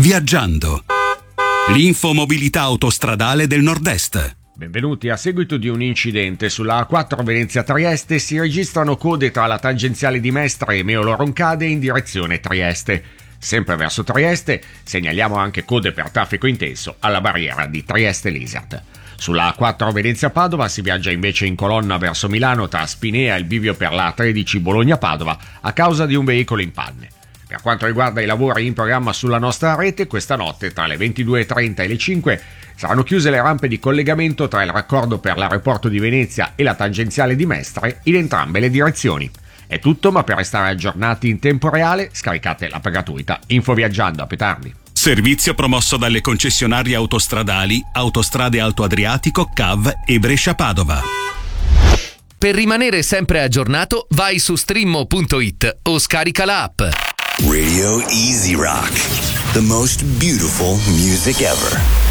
Viaggiando. L'infomobilità autostradale del Nord-Est. Benvenuti. A seguito di un incidente sulla A4 Venezia-Trieste si registrano code tra la tangenziale di Mestre e Meolo-Roncade in direzione Trieste. Sempre verso Trieste segnaliamo anche code per traffico intenso alla barriera di Trieste-Lisert. Sulla A4 Venezia-Padova si viaggia invece in colonna verso Milano tra Spinea e il bivio per la A13 Bologna-Padova a causa di un veicolo in panne. Per quanto riguarda i lavori in programma sulla nostra rete, questa notte tra le 22.30 e le 5 saranno chiuse le rampe di collegamento tra il raccordo per l'aeroporto di Venezia e la tangenziale di Mestre in entrambe le direzioni. È tutto, ma per restare aggiornati in tempo reale scaricate l'app gratuita Info Viaggiando a Petardi. Servizio promosso dalle concessionarie autostradali Autostrade Alto Adriatico, CAV e Brescia-Padova. Per rimanere sempre aggiornato, vai su streammo.it o scarica l'app. Radio Easy Rock, the most beautiful music ever.